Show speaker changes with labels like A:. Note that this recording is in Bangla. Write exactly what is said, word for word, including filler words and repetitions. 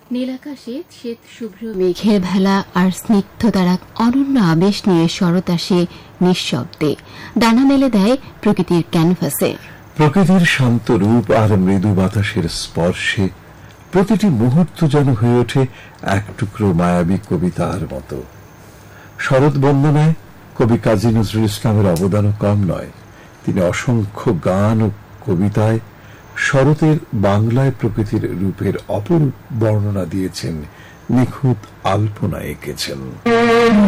A: নীলাকাশে শ্বেত শুভ্র মেঘের ভেলা আর স্নিগ্ধ তারা অনন্য আবেশ নিয়ে শরৎ আসে নিঃশব্দে, দানা মেলে দেয় প্রকৃতির ক্যানভাসে।
B: প্রকৃতির শান্ত রূপ আর মৃদু বাতাসের স্পর্শে প্রতিটি মুহূর্ত যেন হয়ে ওঠে এক টুকরো মায়াবী কবিতার মতো। শরৎ বন্দনায় কবি কাজী নজরুল ইসলামের অবদানও কম নয়। তিনি অসংখ্য গান ও কবিতায় শরতের বাংলায় প্রকৃতির রূপের অপরূপ বর্ণনা দিয়েছেন, নিখুঁত আলপনা এঁকেছেন।